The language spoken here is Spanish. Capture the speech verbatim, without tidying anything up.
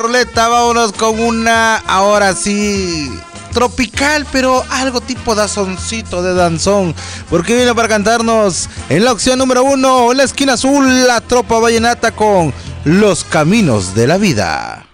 ruleta, vámonos con una, ahora sí, tropical, pero algo tipo danzoncito de danzón, porque viene para cantarnos en la opción número uno, en la esquina azul, la tropa vallenata con Los Caminos de la Vida.